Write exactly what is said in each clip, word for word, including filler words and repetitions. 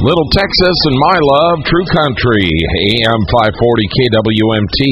Little Texas and my love, True Country, A M five forty K W M T.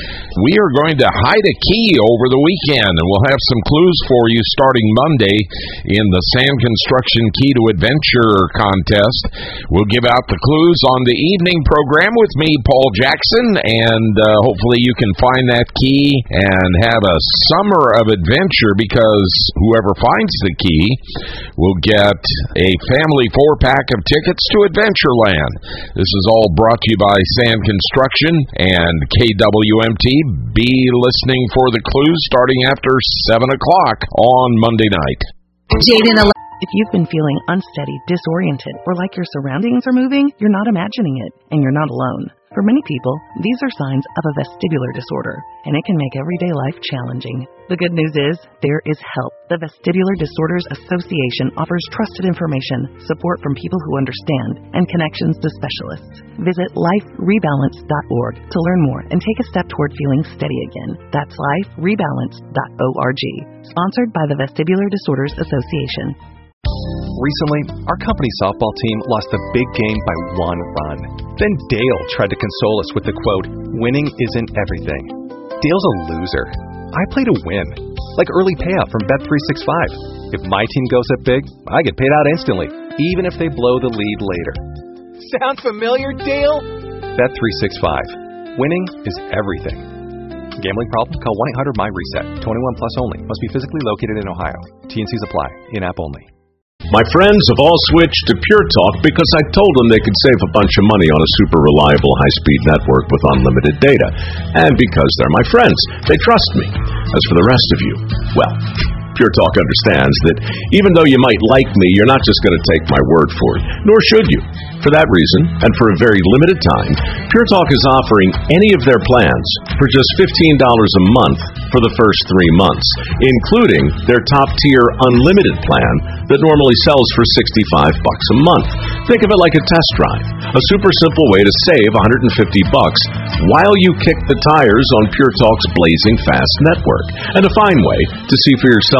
We are going to hide a key over the weekend, and we'll have some clues for you starting Monday in the Sand Construction Key to Adventure contest. We'll give out the clues on the evening program with me, Paul Jackson, and uh, hopefully you can find that key and have a summer of adventure, because whoever finds the key will get a family four-pack of tickets to Adventureland. This is all brought to you by Sand Construction and K W M T. Be listening for the clues starting after seven o'clock on Monday night. Jaden, if you've been feeling unsteady, disoriented, or like your surroundings are moving, you're not imagining it, and you're not alone. For many people, these are signs of a vestibular disorder, and it can make everyday life challenging. The good news is, there is help. The Vestibular Disorders Association offers trusted information, support from people who understand, and connections to specialists. Visit life rebalance dot org to learn more and take a step toward feeling steady again. That's life rebalance dot org. Sponsored by the Vestibular Disorders Association. Recently, our company softball team lost the big game by one run. Then Dale tried to console us with the quote, "Winning isn't everything." Dale's a loser. I play to win, like early payout from Bet three sixty-five. If my team goes up big, I get paid out instantly, even if they blow the lead later. Sound familiar, Dale? Bet three sixty-five. Winning is everything. Gambling problem? Call one eight hundred my reset. twenty-one plus only. Must be physically located in Ohio. T and Cs apply. In-app only. My friends have all switched to Pure Talk because I told them they could save a bunch of money on a super reliable high-speed network with unlimited data. And because they're my friends, they trust me. As for the rest of you, well, Pure Talk understands that even though you might like me, you're not just going to take my word for it, nor should you. For that reason, and for a very limited time, Pure Talk is offering any of their plans for just fifteen dollars a month for the first three months, including their top-tier unlimited plan that normally sells for sixty-five bucks a month. Think of it like a test drive, a super simple way to save one hundred fifty bucks while you kick the tires on Pure Talk's blazing fast network, and a fine way to see for yourself